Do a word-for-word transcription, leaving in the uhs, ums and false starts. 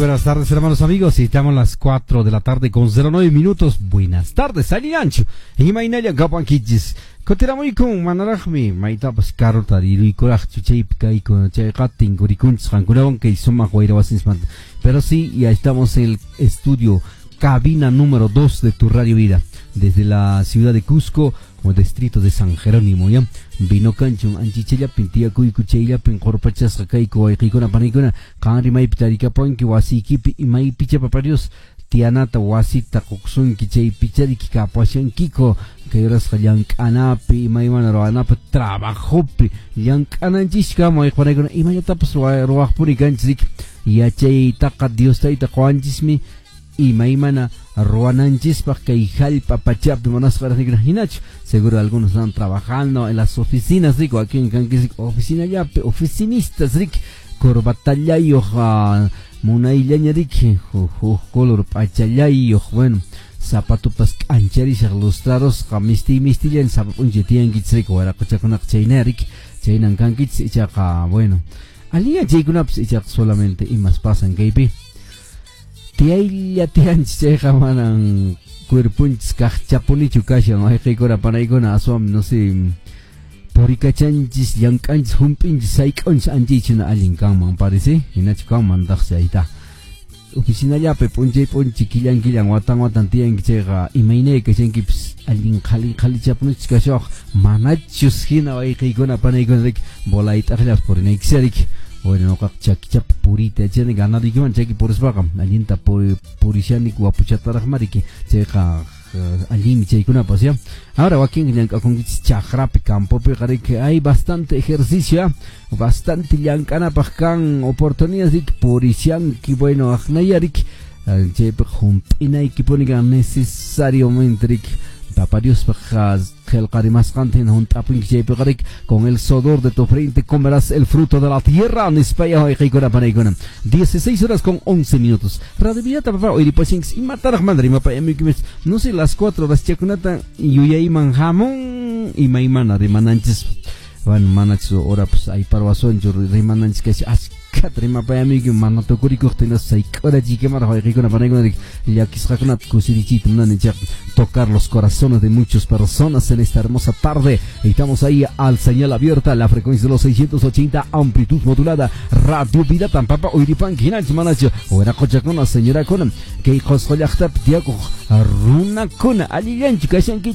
buenas tardes, hermanos amigos. Estamos a las cuatro de la tarde con cero nueve minutos. Buenas tardes, Ali Ancho. En Imainalia, Gapan Kitchis. Continuamos con Manarajmi, Maitapas Carota, y Coraj, Chuchipka, y con Chaykatin, Gurikunch, Rankurón, que Soma Guairabasinsman. Pero sí, ya estamos en el estudio, cabina número dos de tu Radio Vida. Desde la ciudad de Cusco, o distrito de San Jerónimo, ya. Vino canchon, anchichella, pintia, cuicuchella, pincorpachas, caicco, aikicona, panicona, canri mai pitarica ponki, wasi kipi, y mai picha paparios, tianata, wasita, coxun, kichei, pichari, kikapuashan, kiko, que eras yank anapi, mai manaro, anapa, trabajopi, yank ananchishka, mai panicona, y mai tapas, roach puricanchic, y achei, taca, dios, taita, coanchismi, y maimana ruananchis pa que hijal papachapi monas para hinach. Seguro algunos están trabajando en las oficinas, rico, aquí en Canquisic, oficina ya, oficinistas, ric, corbatallayo, munayillaña, ric, color pachallayo, bueno, zapato pas ancharis, lustraros, misti misti, en zapapunchetian gits, rico, era cochaconac chaineric, chainan canquits, y chaca, bueno, alía jaikunaps, y chac solamente, y más pasan, gaypi. Tiaya tian cheja manan cuerpunch kachapuni chukasha no hay cora panaikona aswam no sé poricachanchis yankanch humpinch saikons anjichuna alinkang man parece inachkang mandax aita oficina ya pe ponche ponchi kilang kilang watang watang tiang cheja imaine que chenkips alin khali khali chapuni chukasha manachus hina hay cora panaikona rik bolait akhlas por nexerik. Bueno, no chak purita, chene ganado y que man chaki por esbaga, alienta por purishani guapuchataraj mariki, checa alimi chaycuna pasia. Ahora aquí en con chajrape campo, pero que hay bastante ejercicio, bastante yancana pascan oportunidades de purishan que bueno, ajnayarik, chepe jumpina y que poniga necesariamente paparios pajas el carimas canten un taping con el sudor de tu frente comerás el fruto de la tierra en España hoy con la dieciséis horas con once minutos Radio Vida papá hoy pasings y matar a madre mapa no sé las cuatro horas chacunata y yo ya iman jamón y maimana de mananches van manacho ora pues hay parvasón yo de mananches que Katrima pa yami que mano to kuri kurte na saikora jike mara hoy con la panegona de ya quizá con kusirichito no tocar los corazones de muchas personas en esta hermosa tarde. Estamos ahí al señal abierta la frecuencia de los seiscientos ochenta amplitud modulada Radio Vida tan papa oiripan kinach manacho ora cocha con la señora con que hijos hoyachta tiago runa con aliyan chikasan